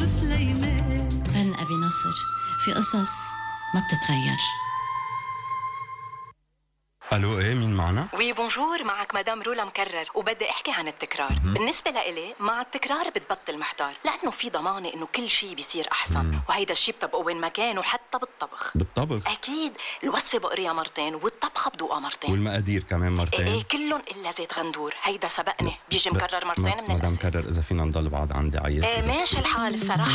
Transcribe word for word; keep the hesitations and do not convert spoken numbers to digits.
سليمان. فن أبي نصر في قصص ما بتتغير. الو، ايه مين معنا؟ وي بونجور، معك مدام رولا مكرر وبدي احكي عن التكرار. م-م. بالنسبه لإلي مع التكرار بتبطل محتار، لانه في ضمانه انه كل شيء بيصير احسن. م-م. وهيدا الشيء بتبقه وين ما كان، وحتى بالطبخ. بالطبخ اكيد، الوصفه بقريها مرتين والطبخه بدوقها مرتين، والمقادير كمان مرتين. ايه, إيه كلهم الا زيت غندور، هيدا سبقني بيجي مكرر مرتين من مدام الاساس. مكرر، اذا فينا نضل بعض عندي عيط. ايه ماشي الحال الصراحه.